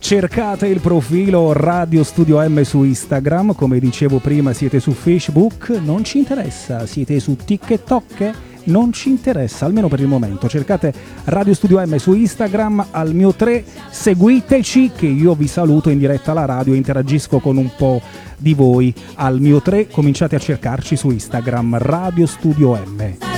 cercate il profilo Radio Studio M su Instagram, come dicevo prima siete su Facebook, non ci interessa, siete su TikTok, non ci interessa, almeno per il momento. Cercate Radio Studio M su Instagram, al mio 3, seguiteci che io vi saluto in diretta alla radio e interagisco con un po' di voi. Al mio 3 cominciate a cercarci su Instagram, Radio Studio M.